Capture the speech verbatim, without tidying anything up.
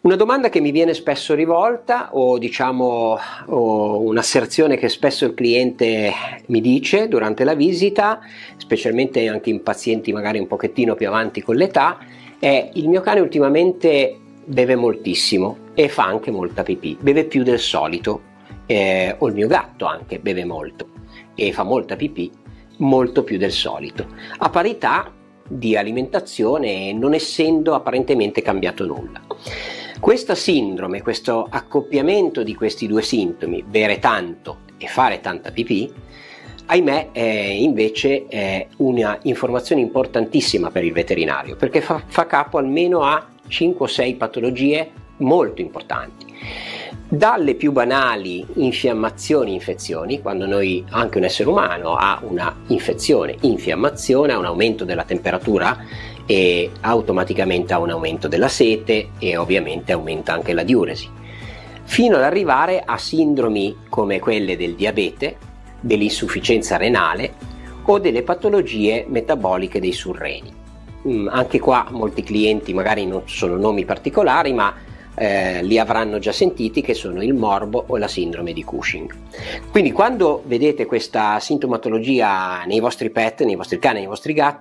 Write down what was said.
Una domanda che mi viene spesso rivolta, o diciamo o un'asserzione che spesso il cliente mi dice durante la visita, specialmente anche in pazienti magari un pochettino più avanti con l'età, è: il mio cane ultimamente beve moltissimo e fa anche molta pipì, beve più del solito, eh, o il mio gatto anche beve molto e fa molta pipì, molto più del solito, a parità di alimentazione, non essendo apparentemente cambiato nulla. Questa sindrome, questo accoppiamento di questi due sintomi, bere tanto e fare tanta pipì, ahimè è invece è una informazione importantissima per il veterinario, perché fa, fa capo almeno a cinque o sei patologie molto importanti. Dalle più banali infiammazioni, infezioni, quando noi, anche un essere umano ha una infezione, infiammazione, ha un aumento della temperatura e automaticamente ha un aumento della sete e ovviamente aumenta anche la diuresi, fino ad arrivare a sindromi come quelle del diabete, dell'insufficienza renale o delle patologie metaboliche dei surreni. Mm, anche qua molti clienti magari non sono nomi particolari, ma eh, li avranno già sentiti, che sono il morbo o la sindrome di Cushing. Quindi quando vedete questa sintomatologia nei vostri pet, nei vostri cani, nei vostri gatti,